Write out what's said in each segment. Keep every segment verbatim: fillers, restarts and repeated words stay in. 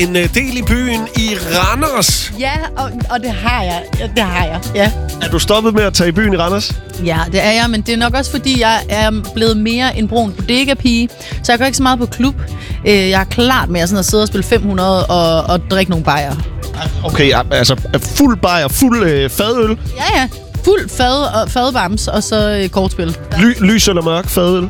en øh, del i byen i Randers. Ja, og, og det har jeg. Ja, det har jeg, ja. Er du stoppet med at tage i byen i Randers? Ja, det er jeg, men det er nok også, fordi jeg er blevet mere en brun bodega-pige. Så jeg går ikke så meget på klub. Jeg er klart med at, sådan at sidde og spille fem hundrede og, og drikke nogle bajer. Okay, altså fuld bajer, fuld øh, fadøl. Ja, ja. Fuld fad og fadbams, og så øh, kortspil. Ly, lys eller mørk fadøl?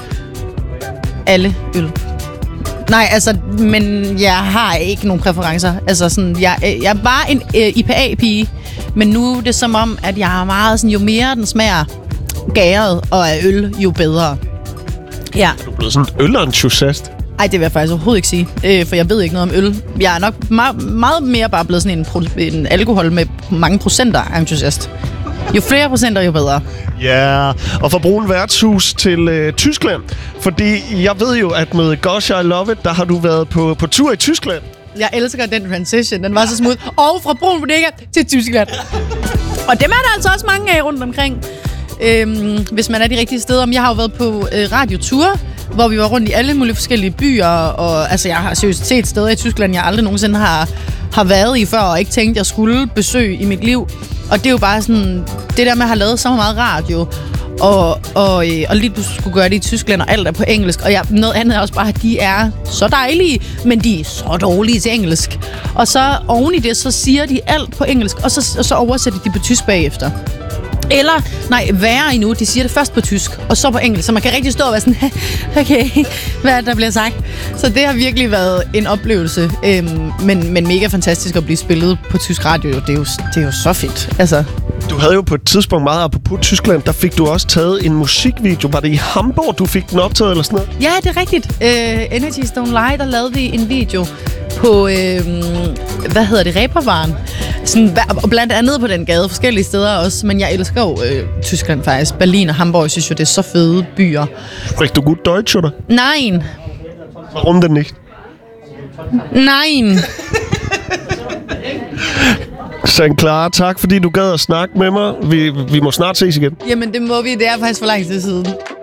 Alle øl. Nej, altså, men jeg har ikke nogen præferencer. Altså, sådan, jeg, jeg er bare en øh, I P A-pige, men nu er det som om, at jeg er meget sådan, jo mere den smager gæret og er øl, jo bedre. Ja. Er du blevet sådan en ølentusiast? Ej, det vil jeg faktisk overhovedet ikke sige, øh, for jeg ved ikke noget om øl. Jeg er nok meget, meget mere bare blevet sådan en, pro- en alkohol med mange procenter entusiast. Jo flere procenter, jo bedre. Ja, og fra brun værtshus til øh, Tyskland. Fordi jeg ved jo, at med Gosh, I Love It, der har du været på, på tur i Tyskland. Jeg elsker den transition. Den var så smooth. Og fra brun bodega til Tyskland. Og dem er der altså også mange af rundt omkring. Øhm, hvis man er de rigtige steder. Jeg har jo været på øh, radiotur, hvor vi var rundt i alle mulige forskellige byer. Og altså, jeg har seriøst set steder i Tyskland, jeg aldrig nogensinde har, har været i før, og ikke tænkt, jeg skulle besøge i mit liv. Og det er jo bare sådan, det der med at have lavet så meget radio, og, og, og lige pludselig skulle gøre det i Tyskland, og alt er på engelsk. Og jeg, noget andet er også bare, at de er så dejlige, men de er så dårlige til engelsk. Og så oven i det, så siger de alt på engelsk, og så, og så oversætter de på tysk bagefter. Eller, nej, værre endnu, de siger det først på tysk, og så på engelsk, så man kan rigtig stå og være sådan, okay, hvad er det, der bliver sagt? Så det har virkelig været en oplevelse, øhm, men, men mega fantastisk at blive spillet på tysk radio, det er jo, det er jo så fedt, altså. Du havde jo på et tidspunkt meget apropos Tyskland, der fik du også taget en musikvideo. Var det i Hamburg, du fik den optaget eller sådan noget? Ja, det er rigtigt. Uh, Energy Don't Lie, der lavede vi en video på, øh, hvad hedder det, Reeperbahn. Sådan, og blandt andet på den gade, forskellige steder også. Men jeg elsker jo øh, Tyskland faktisk. Berlin og Hamburg, jeg synes jo, det er så fede byer. Sprichst du gut Deutsch, oder? Nein. Warum denn nicht? Nein. Sankt Clara, tak fordi du gad at snakke med mig. Vi, vi må snart ses igen. Jamen, det må vi. Det er faktisk for lang tid siden.